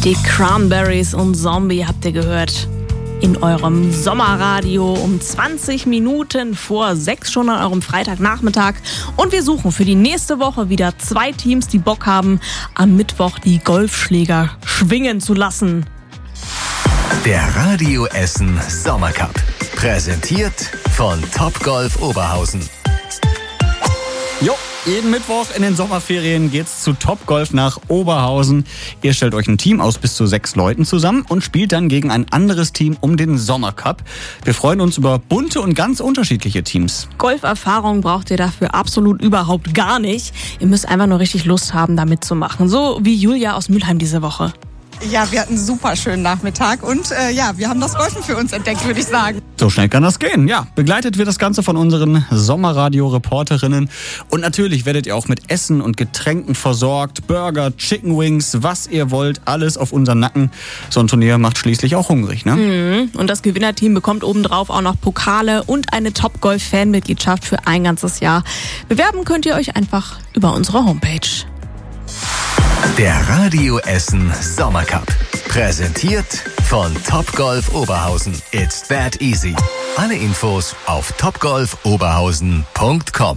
Die Cranberries und Zombie habt ihr gehört in eurem Sommerradio um 20 Minuten vor 6 schon an eurem Freitagnachmittag. Und wir suchen für die nächste Woche wieder 2 Teams, die Bock haben, am Mittwoch die Golfschläger schwingen zu lassen. Der Radio Essen Sommercup. Präsentiert von Topgolf Oberhausen. Jo, jeden Mittwoch in den Sommerferien geht's zu Topgolf nach Oberhausen. Ihr stellt euch ein Team aus bis zu 6 Leuten zusammen und spielt dann gegen ein anderes Team um den Sommercup. Wir freuen uns über bunte und ganz unterschiedliche Teams. Golferfahrung braucht ihr dafür absolut überhaupt gar nicht. Ihr müsst einfach nur richtig Lust haben, da mitzumachen. So wie Julia aus Mülheim diese Woche. Ja, wir hatten einen super schönen Nachmittag und wir haben das Golfen für uns entdeckt, würde ich sagen. So schnell kann das gehen, ja. Begleitet wird das Ganze von unseren Sommerradio-Reporterinnen. Und natürlich werdet ihr auch mit Essen und Getränken versorgt. Burger, Chicken Wings, was ihr wollt, alles auf unseren Nacken. So ein Turnier macht schließlich auch hungrig, ne? Und das Gewinnerteam bekommt obendrauf auch noch Pokale und eine Topgolf-Fanmitgliedschaft für ein ganzes Jahr. Bewerben könnt ihr euch einfach über unsere Homepage. Der Radio Essen Sommercup. Präsentiert von Topgolf Oberhausen. It's that easy. Alle Infos auf topgolfoberhausen.com.